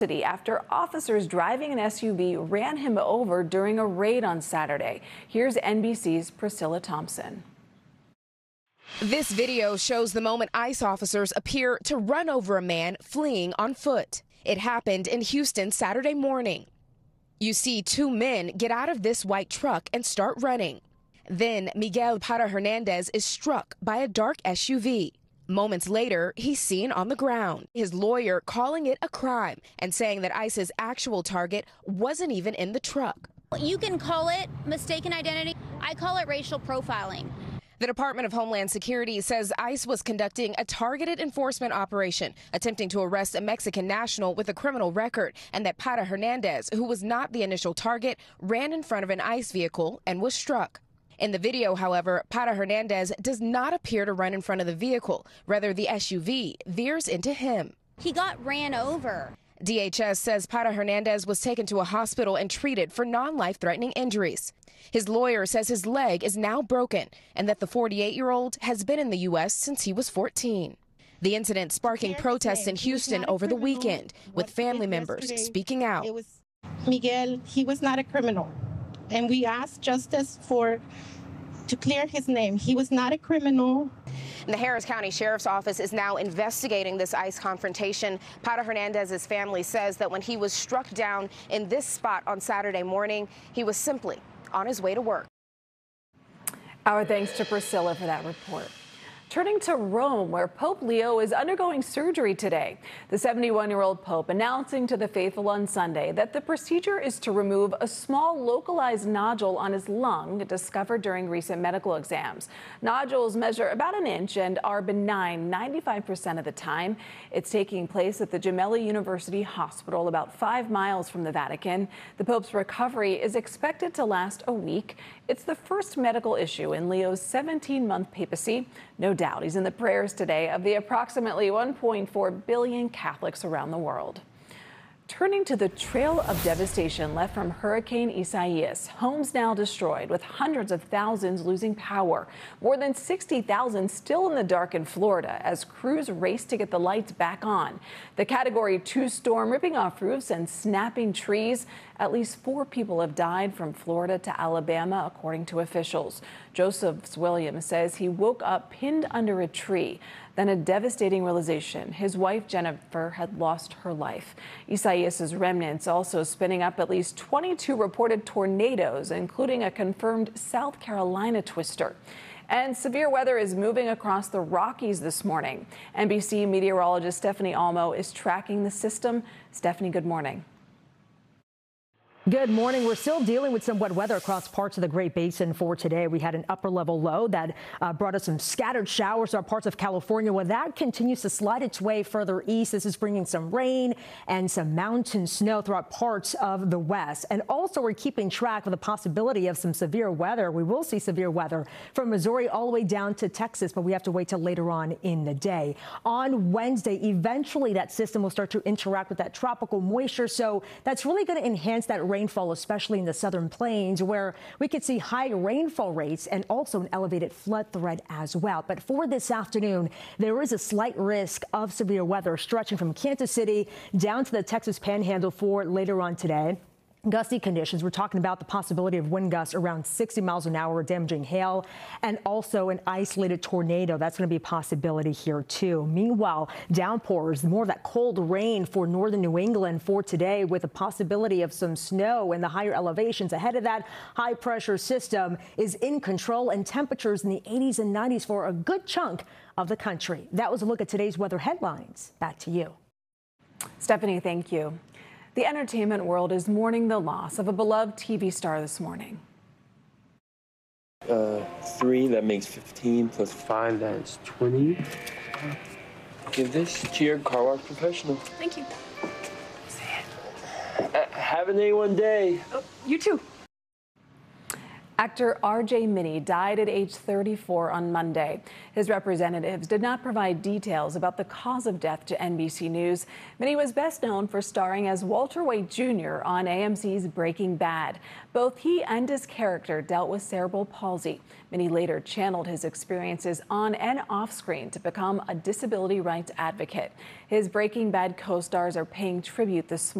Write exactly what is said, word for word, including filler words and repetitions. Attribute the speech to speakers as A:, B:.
A: After officers driving an S U V ran him over during a raid on Saturday. Here's N B C's Priscilla Thompson.
B: This video shows the moment ICE officers appear to run over a man fleeing on foot. It happened in Houston Saturday morning. You see two men get out of this white truck and start running. Then Miguel Para Hernandez is struck by a dark S U V. Moments later, he's seen on the ground. His lawyer calling it a crime and saying that ICE's actual target wasn't even in the truck.
C: You can call it mistaken identity. I call it racial profiling.
B: The Department of Homeland Security says ICE was conducting a targeted enforcement operation, attempting to arrest a Mexican national with a criminal record, and that Para Hernandez, who was not the initial target, ran in front of an ICE vehicle and was struck. In the video, however, Para Hernandez does not appear to run in front of the vehicle. Rather, the S U V veers into him.
C: He got ran over.
B: D H S says Para Hernandez was taken to a hospital and treated for non-life-threatening injuries. His lawyer says his leg is now broken and that the forty-eight-year-old has been in the U S since he was fourteen. The incident sparking protests in Houston over the weekend, with family members speaking out.
D: It was Miguel, he was not a criminal, and we asked justice for to clear his name. He was not a criminal.
B: And the Harris County Sheriff's Office is now investigating this ICE confrontation. Para Hernandez's family says that when he was struck down in this spot on Saturday morning, he was simply on his way to work.
A: Our thanks to Priscilla for that report. Turning to Rome, where Pope Leo is undergoing surgery today. The seventy-one-year-old Pope announcing to the faithful on Sunday that the procedure is to remove a small localized nodule on his lung discovered during recent medical exams. Nodules measure about an inch and are benign ninety-five percent of the time. It's taking place at the Gemelli University Hospital, about five miles from the Vatican. The Pope's recovery is expected to last a week. It's the first medical issue in Leo's seventeen-month papacy. No doubt he's in the prayers today of the approximately one point four billion Catholics around the world. Turning to the trail of devastation left from Hurricane Isaias, homes now destroyed with hundreds of thousands losing power. More than sixty thousand still in the dark in Florida as crews race to get the lights back on. The Category two storm ripping off roofs and snapping trees. At least four people have died from Florida to Alabama, according to officials. Joseph Williams says he woke up pinned under a tree. Then a devastating realization. His wife, Jennifer, had lost her life. Isaias's remnants also spinning up at least twenty-two reported tornadoes, including a confirmed South Carolina twister. And severe weather is moving across the Rockies this morning. N B C meteorologist Stephanie Almo is tracking the system. Stephanie, good morning.
E: Good morning. We're still dealing with some wet weather across parts of the Great Basin for today. We had an upper level low that uh, brought us some scattered showers throughout parts of California. Well, that continues to slide its way further east. This is bringing some rain and some mountain snow throughout parts of the west. And also we're keeping track of the possibility of some severe weather. We will see severe weather from Missouri all the way down to Texas, but we have to wait till later on in the day. On Wednesday, eventually that system will start to interact with that tropical moisture. So that's really going to enhance that rainfall, especially in the southern plains, where we could see high rainfall rates and also an elevated flood threat as well. But for this afternoon, there is a slight risk of severe weather stretching from Kansas City down to the Texas Panhandle for later on today. Gusty conditions. We're talking about the possibility of wind gusts around sixty miles an hour, damaging hail, and also an isolated tornado. That's going to be a possibility here, too. Meanwhile, downpours, more of that cold rain for northern New England for today, with a possibility of some snow in the higher elevations. Ahead of that, high pressure system is in control, and temperatures in the eighties and nineties for a good chunk of the country. That was a look at today's weather headlines. Back to you.
A: Stephanie, thank you. The entertainment world is mourning the loss of a beloved T V star this morning.
F: Uh, three, that makes fifteen, plus five, that is twenty. Give this to your car wash professional.
A: Thank you.
F: Uh, have an A one day.
A: Oh, you too. Actor R J Minnie died at age thirty-four on Monday. His representatives did not provide details about the cause of death to N B C News. Minnie was best known for starring as Walter White Junior on A M C's Breaking Bad. Both he and his character dealt with cerebral palsy. Minnie later channeled his experiences on and off screen to become a disability rights advocate. His Breaking Bad co-stars are paying tribute this morning.